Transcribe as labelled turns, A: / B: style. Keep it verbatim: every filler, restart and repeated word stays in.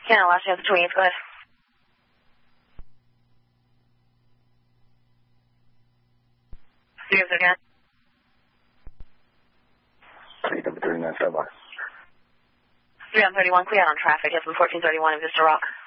A: Canada, last chance of Tweens, go ahead. See you again.
B: Street number thirty-nine, sidewalk.
A: three on thirty-one, clear on traffic. Yes, fourteen thirty-one in Vista Rock.